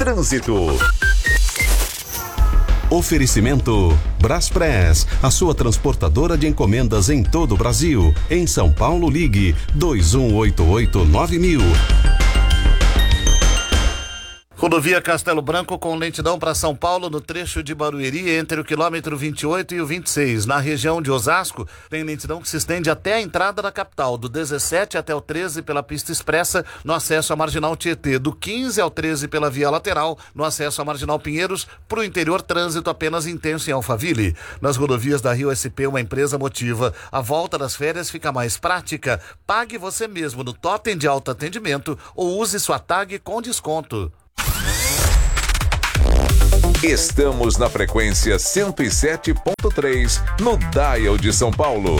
Trânsito. Oferecimento Braspress, a sua transportadora de encomendas em todo o Brasil. Em São Paulo, ligue 2188-9000. Rodovia Castelo Branco com lentidão para São Paulo no trecho de Barueri entre o quilômetro 28 e o 26. Na região de Osasco, tem lentidão que se estende até a entrada da capital, do 17 até o 13 pela pista expressa no acesso à Marginal Tietê, do 15 ao 13 pela via lateral no acesso à Marginal Pinheiros. Para o interior, trânsito apenas intenso em Alphaville. Nas rodovias da Rio SP, uma empresa motiva: a volta das férias fica mais prática. Pague você mesmo no Totem de Alto Atendimento ou use sua tag com desconto. Estamos na frequência 107.3 no Dial de São Paulo.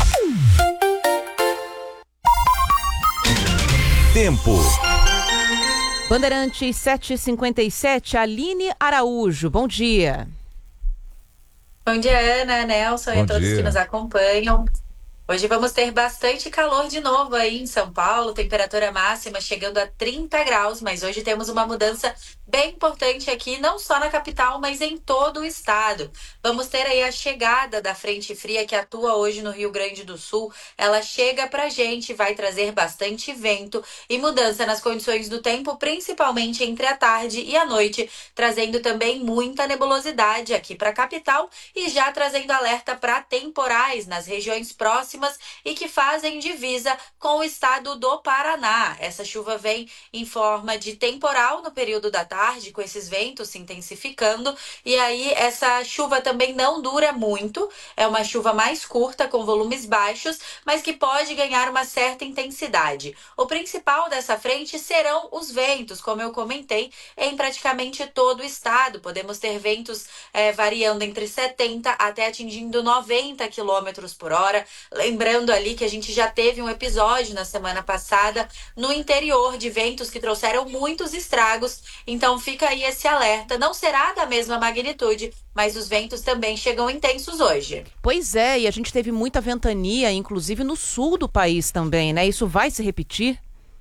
Tempo. Bandeirantes 7h57, Aline Araújo, bom dia. Bom dia, Ana, Nelson e a todos que nos acompanham. Hoje vamos ter bastante calor de novo aí em São Paulo, temperatura máxima chegando a 30 graus, mas hoje temos uma mudança bem importante aqui, não só na capital, mas em todo o estado. Vamos ter aí a chegada da frente fria que atua hoje no Rio Grande do Sul. Ela chega pra gente, vai trazer bastante vento e mudança nas condições do tempo, principalmente entre a tarde e a noite, trazendo também muita nebulosidade aqui para a capital e já trazendo alerta para temporais nas regiões próximas e que fazem divisa com o estado do Paraná. Essa chuva vem em forma de temporal no período da tarde, com esses ventos se intensificando, e aí essa chuva também não dura muito, é uma chuva mais curta, com volumes baixos, mas que pode ganhar uma certa intensidade. O principal dessa frente serão os ventos, como eu comentei, em praticamente todo o estado. Podemos ter ventos variando entre 70 até atingindo 90 km por hora. Lembrando ali que a gente já teve um episódio na semana passada no interior de ventos que trouxeram muitos estragos, então fica aí esse alerta. Não será da mesma magnitude, mas os ventos também chegam intensos hoje. Pois é, e a gente teve muita ventania, inclusive no sul do país também, né? Isso vai se repetir?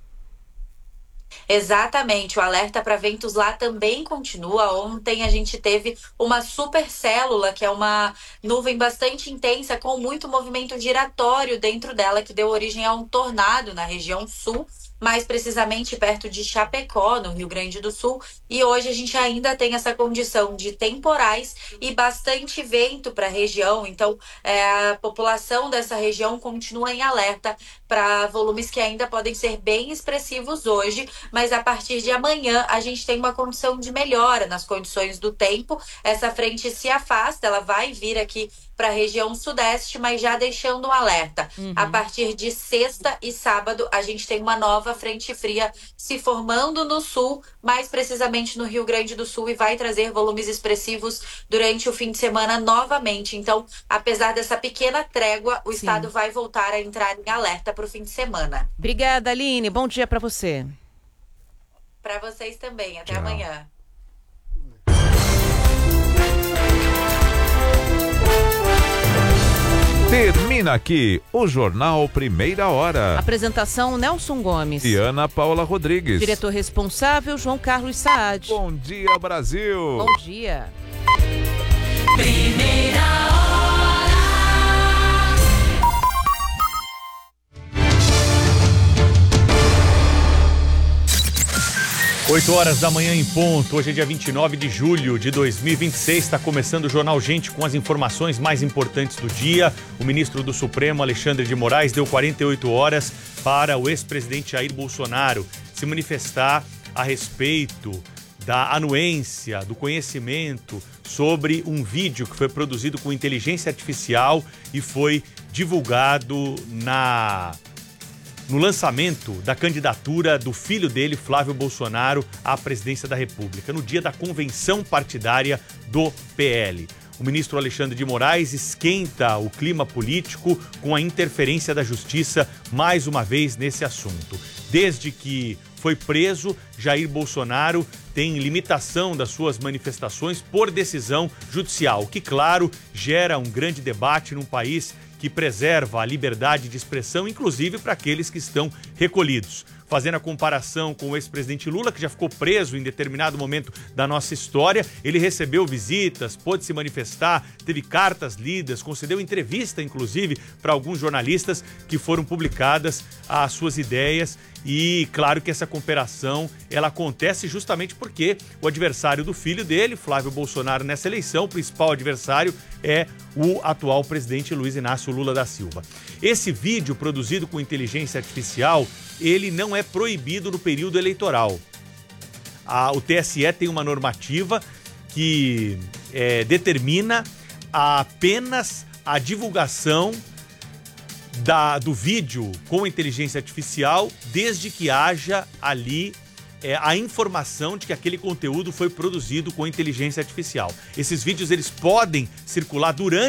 Exatamente, o alerta para ventos lá também continua. Ontem a gente teve uma supercélula, que é uma nuvem bastante intensa com muito movimento giratório dentro dela, que deu origem a um tornado na região sul, mais precisamente perto de Chapecó, no Rio Grande do Sul. E hoje a gente ainda tem essa condição de temporais e bastante vento para a região. Então, a população dessa região continua em alerta para volumes que ainda podem ser bem expressivos hoje, mas a partir de amanhã a gente tem uma condição de melhora nas condições do tempo. Essa frente se afasta, ela vai vir aqui para a região sudeste, mas já deixando um alerta. A partir de sexta e sábado, a gente tem uma nova frente fria se formando no sul, mais precisamente no Rio Grande do Sul, e vai trazer volumes expressivos durante o fim de semana novamente. Então, apesar dessa pequena trégua, o estado vai voltar a entrar em alerta para o fim de semana. Obrigada, Aline. Bom dia para você. Para vocês também. Até amanhã. Termina aqui o Jornal Primeira Hora. Apresentação Nelson Gomes e Ana Paula Rodrigues. Diretor responsável João Carlos Saad. Bom dia, Brasil. Bom dia. Primeira Hora. 8 horas da manhã em ponto. Hoje é dia 29 de julho de 2026. Está começando o Jornal Gente com as informações mais importantes do dia. O ministro do Supremo, Alexandre de Moraes, deu 48 horas para o ex-presidente Jair Bolsonaro se manifestar a respeito da anuência, do conhecimento sobre um vídeo que foi produzido com inteligência artificial e foi divulgado no lançamento da candidatura do filho dele, Flávio Bolsonaro, à presidência da República, no dia da convenção partidária do PL. O ministro Alexandre de Moraes esquenta o clima político com a interferência da Justiça mais uma vez nesse assunto. Desde que foi preso, Jair Bolsonaro tem limitação das suas manifestações por decisão judicial, que, claro, gera um grande debate num país que preserva a liberdade de expressão, inclusive para aqueles que estão recolhidos. fazendo a comparação com o ex-presidente Lula, que já ficou preso em determinado momento da nossa história. Ele recebeu visitas, pôde se manifestar, teve cartas lidas, concedeu entrevista, inclusive, para alguns jornalistas que foram publicadas as suas ideias. E claro que essa comparação ela acontece justamente porque o adversário do filho dele, Flávio Bolsonaro, nessa eleição, o principal adversário é o atual presidente Luiz Inácio Lula da Silva. Esse vídeo produzido com inteligência artificial, ele não é proibido no período eleitoral. O TSE tem uma normativa que determina apenas a divulgação do vídeo com inteligência artificial, desde que haja ali a informação de que aquele conteúdo foi produzido com inteligência artificial. Esses vídeos eles podem circular durante